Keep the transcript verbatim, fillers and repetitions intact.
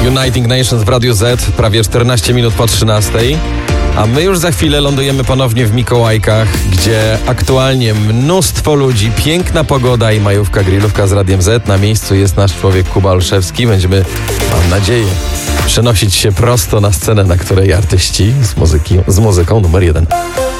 Uniting Nations w Radiu Z, prawie czternaście minut po trzynastej. A my już za chwilę lądujemy ponownie w Mikołajkach, gdzie aktualnie mnóstwo ludzi, piękna pogoda i majówka, grillówka z Radiem Z. Na miejscu jest nasz człowiek Kuba Olszewski. Będziemy, mam nadzieję, przenosić się prosto na scenę, na której artyści z, muzyki, z muzyką numer jeden.